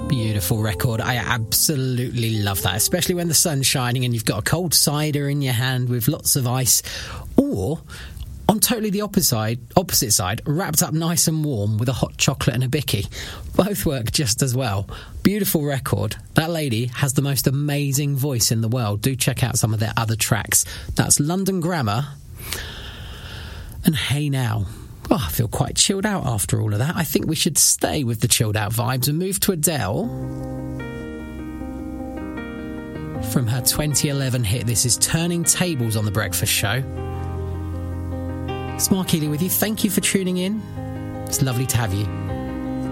Beautiful record. I absolutely love that, especially when the sun's shining and you've got a cold cider in your hand with lots of ice, or on totally the opposite side, wrapped up nice and warm with a hot chocolate and a bicky. Both work just as well. Beautiful record. That lady has the most amazing voice in the world. Do check out some of their other tracks. That's London Grammar and Hey Now. Oh, I feel quite chilled out after all of that. I think we should stay with the chilled out vibes and move to Adele. From her 2011 hit, this is Turning Tables on The Breakfast Show. It's Mark Healy with you. Thank you for tuning in. It's lovely to have you.